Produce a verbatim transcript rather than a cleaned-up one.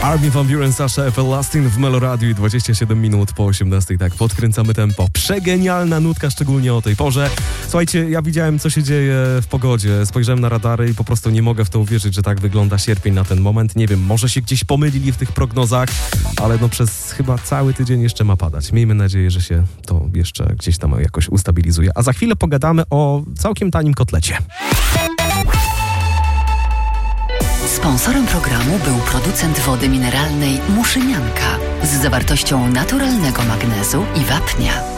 Armin van Buuren, Sasha Everlasting w Meloradiu i dwadzieścia siedem minut po osiemnastej. Tak, podkręcamy tempo. Przegenialna nutka, szczególnie o tej porze. Słuchajcie, ja widziałem, co się dzieje w pogodzie. Spojrzałem na radary i po prostu nie mogę w to uwierzyć, że tak wygląda sierpień na ten moment. Nie wiem, może się gdzieś pomylili w tych prognozach, ale no przez chyba cały tydzień jeszcze ma padać. Miejmy nadzieję, że się to jeszcze gdzieś tam jakoś ustabilizuje. A za chwilę pogadamy o całkiem tanim kotlecie. Sponsorem programu był producent wody mineralnej Muszynianka z zawartością naturalnego magnezu i wapnia.